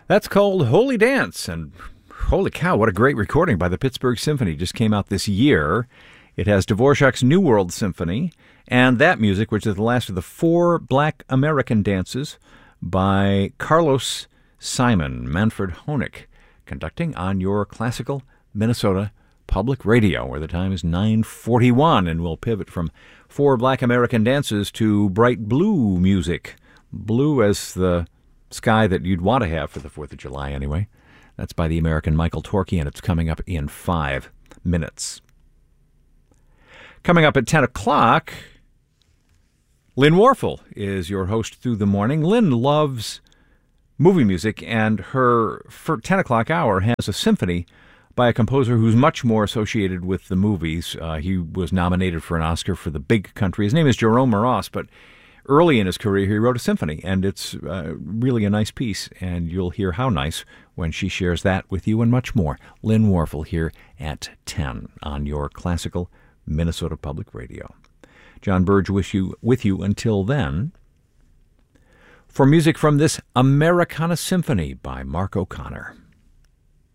That's called Holy Dance, and holy cow, what a great recording by the Pittsburgh Symphony. Just came out this year. It has Dvorak's New World Symphony, and that music, which is the last of the 4 Black American dances by Carlos Simon, Manfred Honeck, conducting on your classical Minnesota Public Radio, where the time is 9:41, and we'll pivot from 4 Black American dances to bright blue music. Blue as the sky that you'd want to have for the 4th of July, anyway. That's by the American Michael Torkey, and it's coming up in 5 minutes. Coming up at 10 o'clock, Lynn Warfel is your host through the morning. Lynn loves movie music, and her 10 o'clock hour has a symphony by a composer who's much more associated with the movies. He was nominated for an Oscar for The Big Country. His name is Jerome Moross, but early in his career, he wrote a symphony, and it's really a nice piece, and you'll hear how nice when she shares that with you and much more. Lynn Warfel here at 10 on your classical Minnesota Public Radio. John Burge with you until then for music from this Americana Symphony by Mark O'Connor.